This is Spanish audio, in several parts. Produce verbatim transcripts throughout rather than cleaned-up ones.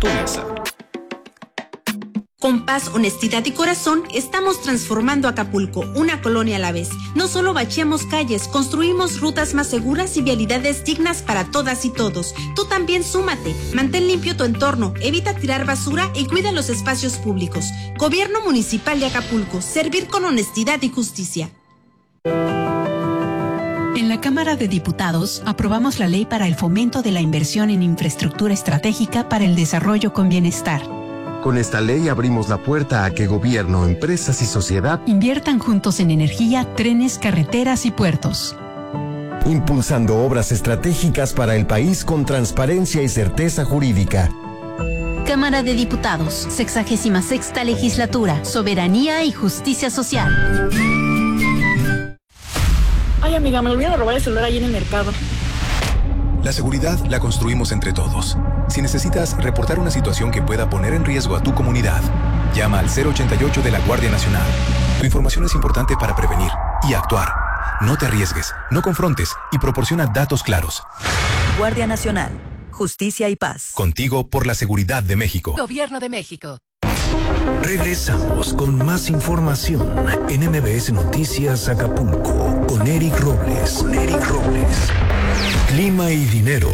tu mesa. Con paz, honestidad y corazón, estamos transformando Acapulco, una colonia a la vez. No solo bacheamos calles, construimos rutas más seguras y vialidades dignas para todas y todos. Tú también súmate, mantén limpio tu entorno, evita tirar basura y cuida los espacios públicos. Gobierno Municipal de Acapulco, servir con honestidad y justicia. En la Cámara de Diputados aprobamos la ley para el fomento de la inversión en infraestructura estratégica para el desarrollo con bienestar. Con esta ley abrimos la puerta a que gobierno, empresas y sociedad inviertan juntos en energía, trenes, carreteras y puertos. Impulsando obras estratégicas para el país con transparencia y certeza jurídica. Cámara de Diputados, sexagésima sexta legislatura, soberanía y justicia social. Ay, amiga, me olvidé de robar el celular ahí en el mercado. La seguridad la construimos entre todos. Si necesitas reportar una situación que pueda poner en riesgo a tu comunidad, llama al cero ochenta y ocho de la Guardia Nacional. Tu información es importante para prevenir y actuar. No te arriesgues, no confrontes y proporciona datos claros. Guardia Nacional, Justicia y Paz. Contigo por la seguridad de México. Gobierno de México. Regresamos con más información en M B S Noticias Acapulco con Eric Robles. Con Eric Robles. Clima y dinero.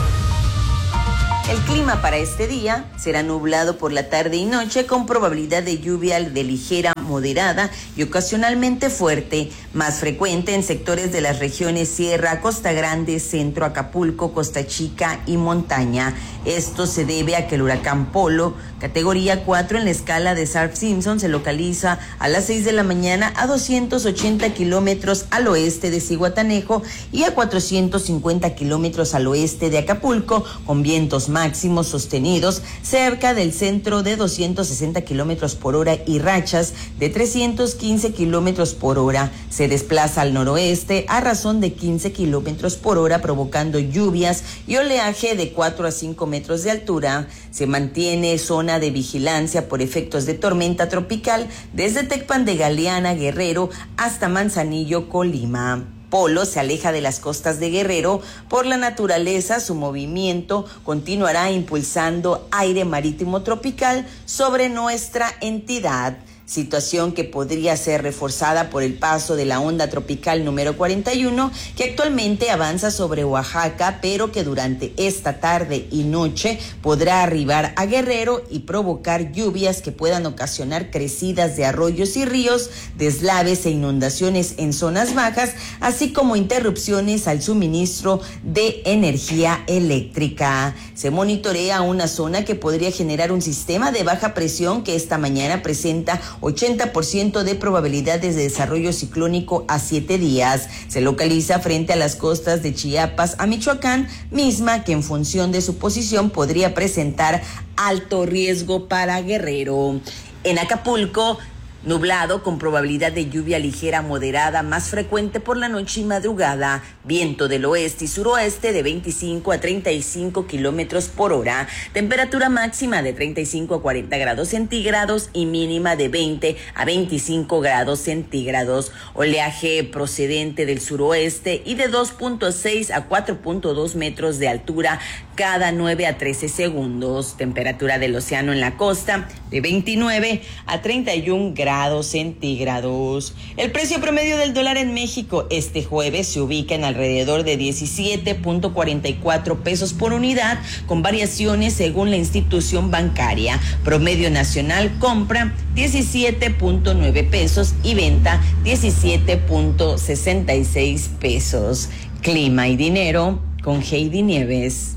El clima para este día será nublado por la tarde y noche con probabilidad de lluvia de ligera, moderada y ocasionalmente fuerte, más frecuente en sectores de las regiones Sierra, Costa Grande, Centro, Acapulco, Costa Chica y Montaña. Esto se debe a que el huracán Polo, categoría cuatro en la escala de Saffir-Simpson, se localiza a las seis de la mañana a doscientos ochenta kilómetros al oeste de Zihuatanejo y a cuatrocientos cincuenta kilómetros al oeste de Acapulco, con vientos máximos sostenidos cerca del centro de doscientos sesenta kilómetros por hora y rachas de trescientos quince kilómetros por hora. Se desplaza al noroeste a razón de quince kilómetros por hora, provocando lluvias y oleaje de cuatro a cinco metros de altura. Se mantiene zona de vigilancia por efectos de tormenta tropical desde Tecpan de Galeana, Guerrero, hasta Manzanillo, Colima. Polo se aleja de las costas de Guerrero. Por la naturaleza, su movimiento continuará impulsando aire marítimo tropical sobre nuestra entidad, situación que podría ser reforzada por el paso de la onda tropical número cuarenta y uno, que actualmente avanza sobre Oaxaca, pero que durante esta tarde y noche podrá arribar a Guerrero y provocar lluvias que puedan ocasionar crecidas de arroyos y ríos, deslaves e inundaciones en zonas bajas, así como interrupciones al suministro de energía eléctrica. Se monitorea una zona que podría generar un sistema de baja presión que esta mañana presenta ochenta por ciento de probabilidades de desarrollo ciclónico a siete días. Se localiza frente a las costas de Chiapas a Michoacán, misma que en función de su posición podría presentar alto riesgo para Guerrero. En Acapulco, nublado con probabilidad de lluvia ligera moderada, más frecuente por la noche y madrugada. Viento del oeste y suroeste de veinticinco a treinta y cinco kilómetros por hora. Temperatura máxima de treinta y cinco a cuarenta grados centígrados y mínima de veinte a veinticinco grados centígrados. Oleaje procedente del suroeste y de dos punto seis a cuatro punto dos metros de altura cada nueve a trece segundos. Temperatura del océano en la costa de veintinueve a treinta y un grados centígrados. El precio promedio del dólar en México este jueves se ubica en alrededor de diecisiete punto cuarenta y cuatro pesos por unidad, con variaciones según la institución bancaria. Promedio nacional: compra diecisiete punto nueve pesos y venta diecisiete punto sesenta y seis pesos. Clima y dinero con Heidi Nieves.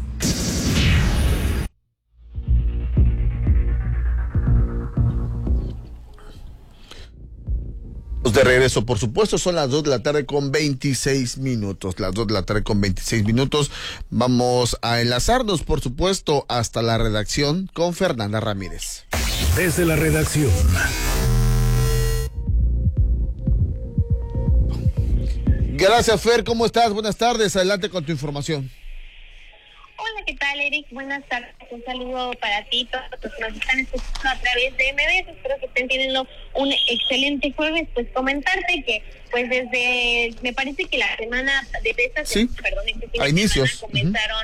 De regreso, por supuesto, son las dos de la tarde con veintiséis minutos. Las dos de la tarde con veintiséis minutos. Vamos a enlazarnos, por supuesto, hasta la redacción con Fernanda Ramírez. Desde la redacción. Gracias, Fer. ¿Cómo estás? Buenas tardes. Adelante con tu información. Hola, ¿qué tal, Eric? Buenas tardes. Un saludo para ti, todos los que nos están escuchando a través de M B S. Espero que estén teniendo un excelente jueves. Pues comentarte que, pues desde, me parece que la semana, desde esta sí, semana, perdón, este fin a de inicios. semana comenzaron, uh-huh.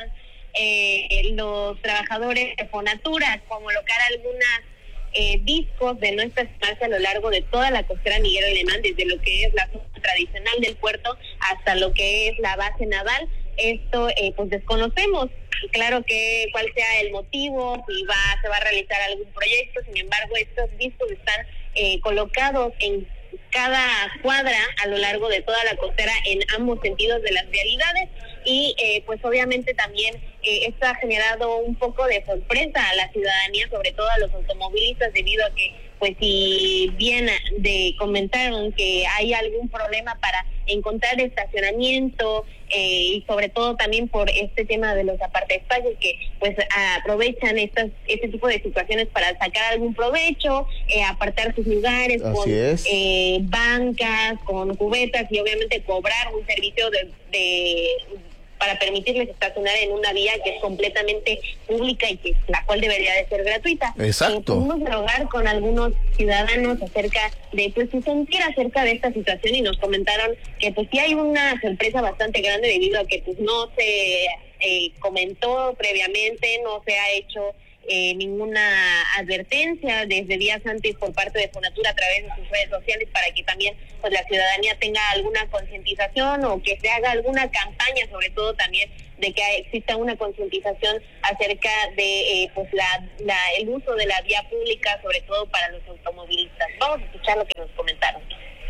eh, los trabajadores de Fonatura colocar algunas eh, discos de no estacionarse a lo largo de toda la costera Miguel Alemán, desde lo que es la zona tradicional del puerto hasta lo que es la base naval. Esto eh, pues desconocemos, claro que cuál sea el motivo, si va se va a realizar algún proyecto. Sin embargo, estos discos están eh, colocados en cada cuadra a lo largo de toda la costera en ambos sentidos de las vialidades y eh, pues obviamente también eh, esto ha generado un poco de sorpresa a la ciudadanía, sobre todo a los automovilistas, debido a que pues si bien de comentaron que hay algún problema para encontrar estacionamiento eh, y sobre todo también por este tema de los apartaespacios que pues aprovechan estas este tipo de situaciones para sacar algún provecho, eh, apartar sus lugares Así con es. eh, bancas, con cubetas y obviamente cobrar un servicio de, de para permitirles estacionar en una vía que es completamente pública y que la cual debería de ser gratuita. Exacto. Eh, pudimos dialogar con algunos ciudadanos acerca de pues su sentir acerca de esta situación y nos comentaron que pues sí hay una sorpresa bastante grande debido a que pues no se eh, comentó previamente, no se ha hecho Eh, ninguna advertencia desde días antes por parte de Fonatura a través de sus redes sociales para que también pues la ciudadanía tenga alguna concientización o que se haga alguna campaña, sobre todo también de que exista una concientización acerca de eh, pues la, la el uso de la vía pública, sobre todo para los automovilistas. Vamos a escuchar lo que nos comentaron.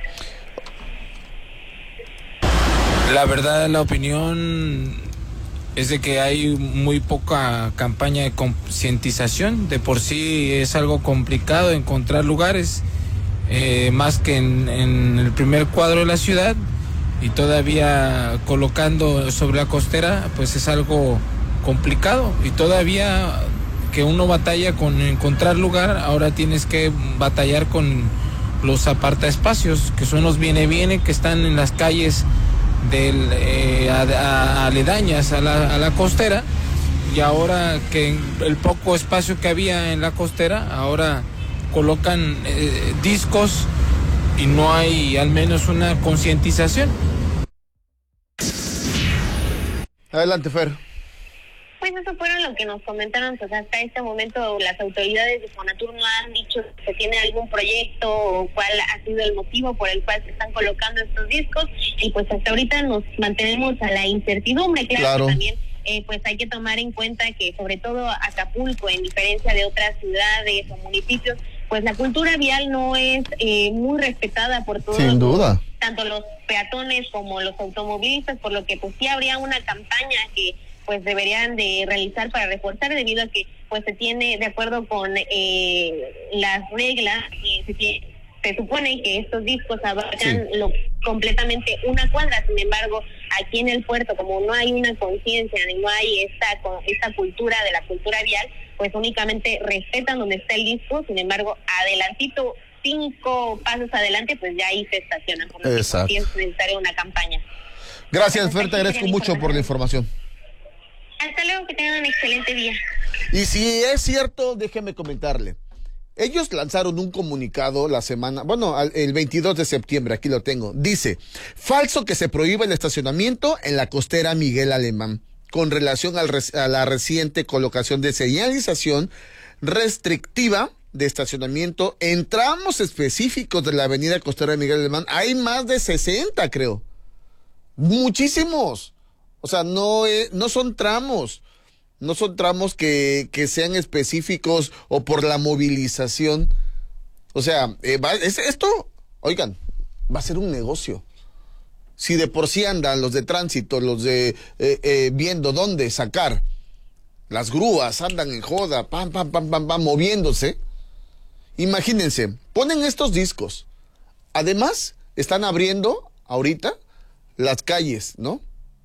La verdad, la opinión es de que hay muy poca campaña de concientización. De por sí es algo complicado encontrar lugares, eh, más que en, en el primer cuadro de la ciudad, y todavía colocando sobre la costera, pues es algo complicado. Y todavía que uno batalla con encontrar lugar, ahora tienes que batallar con los apartaespacios, que son los viene-viene que están en las calles del eh, a, a, aledañas a la, a la costera, y ahora que el poco espacio que había en la costera, ahora colocan eh, discos y no hay al menos una concientización. Adelante, Fer. Pues eso fueron lo que nos comentaron, pues hasta este momento las autoridades de Fonatur no han dicho que tiene algún proyecto o cuál ha sido el motivo por el cual se están colocando estos discos, y pues hasta ahorita nos mantenemos a la incertidumbre. Claro, claro. Que también eh, pues hay que tomar en cuenta que sobre todo Acapulco, en diferencia de otras ciudades o municipios, pues la cultura vial no es eh, muy respetada por todos. Sin duda. Tanto los peatones como los automovilistas, por lo que pues sí habría una campaña que pues deberían de realizar para reforzar, debido a que pues se tiene, de acuerdo con eh, las reglas, y se, tiene, se supone que estos discos abarcan sí. lo completamente una cuadra. Sin embargo, aquí en el puerto, como no hay una conciencia, ni no hay esta esta cultura de la cultura vial, pues únicamente respetan donde está el disco. Sin embargo, adelantito, cinco pasos adelante, pues ya ahí se estacionan. Por lo que sí es necesaria una campaña. Gracias, Fer, te agradezco mucho por la información. Hasta luego, que tengan un excelente día. Y si es cierto, déjeme comentarle. Ellos lanzaron un comunicado la semana, bueno, el veintidós de septiembre, aquí lo tengo. Dice, falso que se prohíba el estacionamiento en la costera Miguel Alemán, con relación al, a la reciente colocación de señalización restrictiva de estacionamiento en tramos específicos de la avenida costera Miguel Alemán. Hay más de sesenta, creo. Muchísimos. O sea, no, es, no son tramos, no son tramos que, que sean específicos o por la movilización. O sea, eh, va, es, esto, oigan, va a ser un negocio. Si de por sí andan los de tránsito, los de eh, eh, viendo dónde sacar, las grúas andan en joda, pam, pam, pam, pam, pam, moviéndose. Imagínense, ponen estos discos. Además, están abriendo ahorita las calles, ¿no?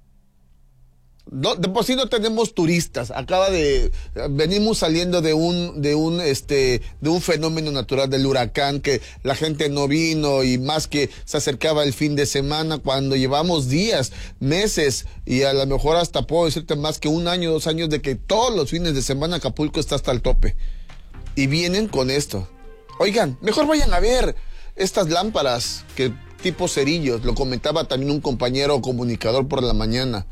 No, de por sí no tenemos turistas. Acaba de venimos saliendo de un de un este de un fenómeno natural del huracán, que la gente no vino, y más que se acercaba el fin de semana, cuando llevamos días, meses y a lo mejor hasta puedo decirte más que un año, dos años de que todos los fines de semana Acapulco está hasta el tope. Y vienen con esto. Oigan, mejor vayan a ver estas lámparas que tipo cerillos, lo comentaba también un compañero comunicador por la mañana.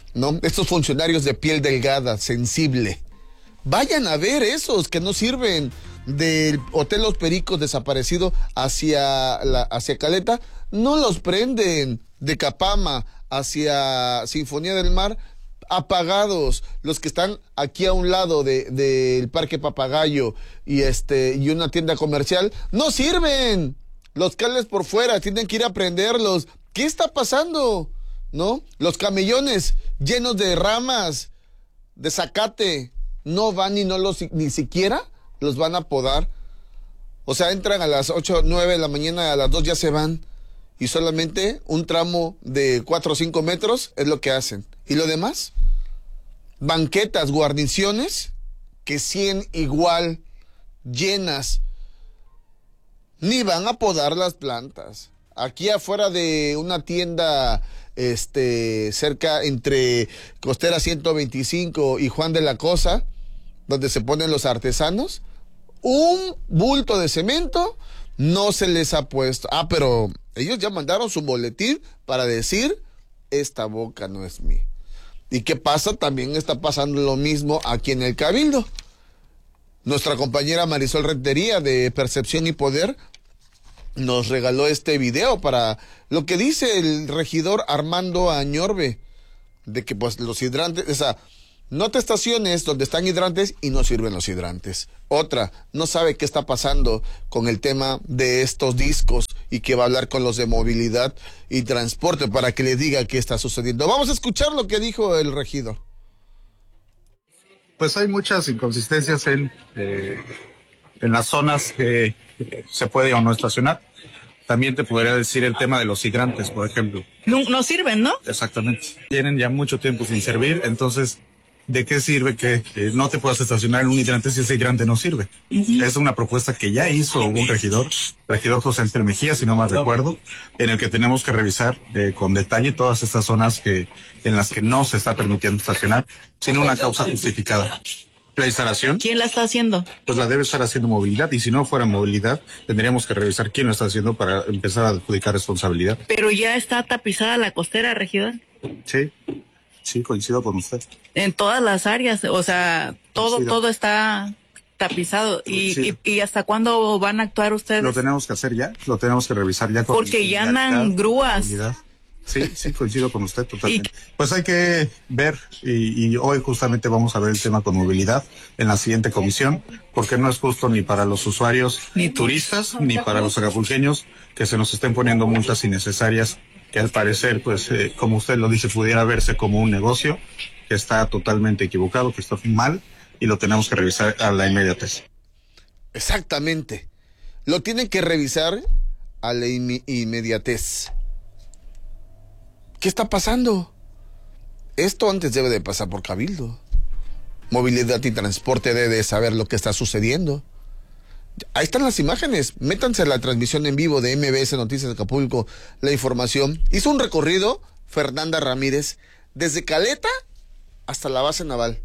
¿no? Estos funcionarios de piel delgada, sensible. Vayan a ver esos que no sirven, del Hotel Los Pericos desaparecido hacia, la, hacia Caleta, no los prenden, de Capama hacia Sinfonía del Mar, apagados. Los que están aquí a un lado del de, de Parque Papagayo y, este, y una tienda comercial, no sirven. Los cables por fuera, tienen que ir a prenderlos. ¿Qué está pasando? ¿No? Los camellones llenos de ramas, de zacate, no van y no los, ni siquiera los van a podar. O sea, entran a las ocho, nueve de la mañana, a las dos ya se van. Y solamente un tramo de cuatro o cinco metros es lo que hacen. ¿Y lo demás? Banquetas, guarniciones, que siguen igual, llenas. Ni van a podar las plantas. Aquí afuera de una tienda, este, cerca entre Costera ciento veinticinco y Juan de la Cosa, donde se ponen los artesanos, un bulto de cemento no se les ha puesto. Ah, pero ellos ya mandaron su boletín para decir, esta boca no es mía. ¿Y qué pasa? También está pasando lo mismo aquí en el Cabildo. Nuestra compañera Marisol Rentería de Percepción y Poder nos regaló este video para lo que dice el regidor Armando Añorbe, de que pues los hidrantes, o sea, no te estaciones donde están hidrantes y no sirven los hidrantes. Otra, no sabe qué está pasando con el tema de estos discos y que va a hablar con los de movilidad y transporte para que les diga qué está sucediendo. Vamos a escuchar lo que dijo el regidor. Pues hay muchas inconsistencias en, eh, en las zonas que se puede o no estacionar. También te podría decir el tema de los hidrantes, por ejemplo. No, no sirven, ¿no? Exactamente. Tienen ya mucho tiempo sin servir, entonces, ¿de qué sirve que eh, no te puedas estacionar en un hidrante si ese hidrante no sirve? Uh-huh. Es una propuesta que ya hizo un regidor, regidor José Ángel Mejía, si no mal recuerdo, en el que tenemos que revisar eh, con detalle todas estas zonas que en las que no se está permitiendo estacionar sin una causa justificada. La instalación. ¿Quién la está haciendo? Pues la debe estar haciendo movilidad, y si no fuera movilidad, tendríamos que revisar quién lo está haciendo para empezar a adjudicar responsabilidad. Pero ya está tapizada la costera, regidor. Sí, sí, coincido con usted. En todas las áreas, o sea, todo, coincido. todo está tapizado. ¿Y, sí. y, ¿Y hasta cuándo van a actuar ustedes? Lo tenemos que hacer ya, lo tenemos que revisar ya. Con Porque ya andan grúas. Movilidad. Sí, sí, coincido con usted totalmente. Pues hay que ver, y, y hoy justamente vamos a ver el tema con movilidad en la siguiente comisión, porque no es justo ni para los usuarios ni turistas, ni para los acapulqueños, que se nos estén poniendo multas innecesarias, que al parecer, pues, eh, como usted lo dice, pudiera verse como un negocio, que está totalmente equivocado, que está mal, y lo tenemos que revisar a la inmediatez. Exactamente. Lo tienen que revisar a la in- inmediatez. ¿Qué está pasando? Esto antes debe de pasar por Cabildo. Movilidad y Transporte debe de saber lo que está sucediendo. Ahí están las imágenes. Métanse a la transmisión en vivo de M B S Noticias Acapulco. La información. Hizo un recorrido Fernanda Ramírez desde Caleta hasta la base naval.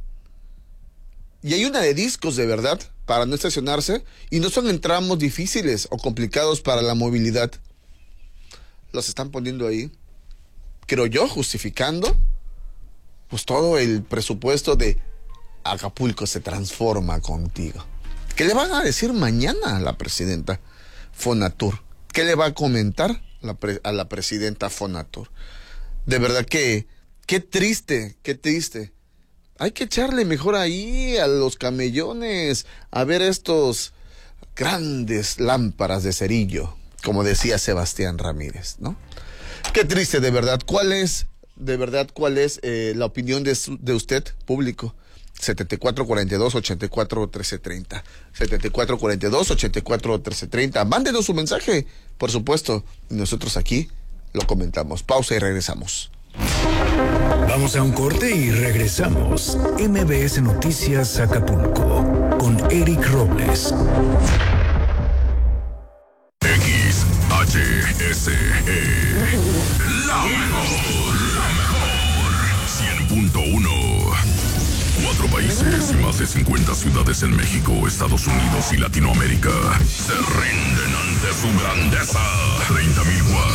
Y hay una de discos de verdad para no estacionarse, y no son en tramos difíciles o complicados para la movilidad. Los están poniendo ahí, creo yo, justificando pues todo el presupuesto de Acapulco se transforma contigo. ¿Qué le van a decir mañana a la presidenta Fonatur? ¿Qué le va a comentar la pre- a la presidenta Fonatur? De verdad que qué triste, qué triste. Hay que echarle mejor ahí a los camellones a ver estos grandes lámparas de cerillo, como decía Sebastián Ramírez, ¿no? Qué triste, de verdad. ¿Cuál es, de verdad, cuál es eh, la opinión de, su, de usted, público? setenta y cuatro cuarenta y dos, ochenta y cuatro trece treinta. setenta y cuatro cuarenta y dos, ochenta y cuatro trece treinta. Mándenos su mensaje, por supuesto. Y nosotros aquí lo comentamos. Pausa y regresamos. Vamos a un corte y regresamos. M B S Noticias Acapulco con Eric Robles. H S E, la mejor, la mejor, cien punto uno. Cuatro países y más de cincuenta ciudades en México, Estados Unidos y Latinoamérica se rinden ante su grandeza. treinta mil watts,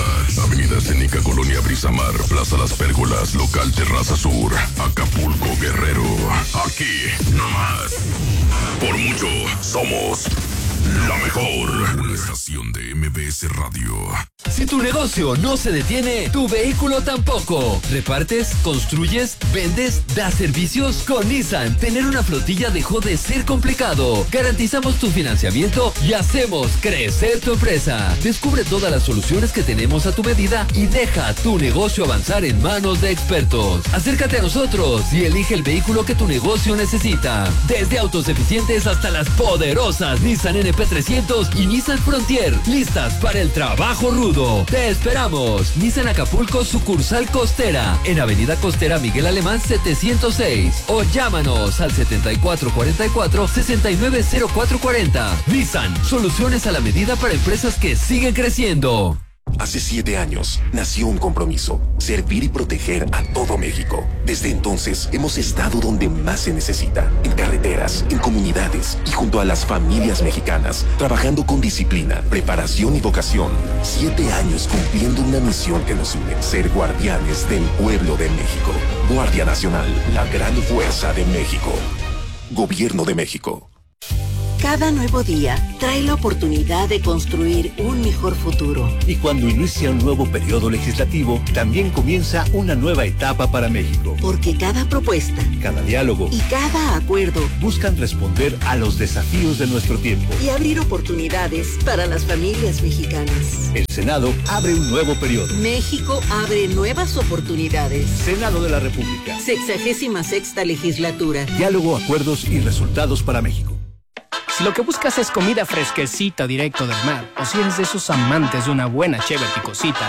Avenida Escénica, Colonia Brisamar, Plaza Las Pérgolas, Local Terraza Sur, Acapulco, Guerrero. Aquí, nomás. Por mucho, somos la mejor. Una estación de M B S Radio. Si tu negocio no se detiene, tu vehículo tampoco. ¿Repartes? ¿Construyes? ¿Vendes? ¿Das servicios? Con Nissan, tener una flotilla dejó de ser complicado. Garantizamos tu financiamiento y hacemos crecer tu empresa. Descubre todas las soluciones que tenemos a tu medida y deja tu negocio avanzar en manos de expertos. Acércate a nosotros y elige el vehículo que tu negocio necesita. Desde autos eficientes hasta las poderosas Nissan N P trescientos y Nissan Frontier, listas para el trabajo rudo. Te esperamos. Nissan Acapulco, sucursal Costera, en Avenida Costera Miguel Alemán setecientos seis, o llámanos al setenta y cuatro cuarenta y cuatro, sesenta y nueve cero cuatro cuarenta. Nissan, soluciones a la medida para empresas que siguen creciendo. Hace siete años nació un compromiso: servir y proteger a todo México. Desde entonces hemos estado donde más se necesita, en carreteras, en comunidades y junto a las familias mexicanas, trabajando con disciplina, preparación y vocación. Siete años cumpliendo una misión que nos une: ser guardianes del pueblo de México. Guardia Nacional, la gran fuerza de México. Gobierno de México. Cada nuevo día trae la oportunidad de construir un mejor futuro. Y cuando inicia un nuevo periodo legislativo, también comienza una nueva etapa para México. Porque cada propuesta, cada diálogo y cada acuerdo buscan responder a los desafíos de nuestro tiempo y abrir oportunidades para las familias mexicanas. El Senado abre un nuevo periodo. México abre nuevas oportunidades. Senado de la República. Sexagésima sexta legislatura. Diálogo, acuerdos y resultados para México. Si lo que buscas es comida fresquecita directo del mar, o si eres de esos amantes de una buena cheve picosita,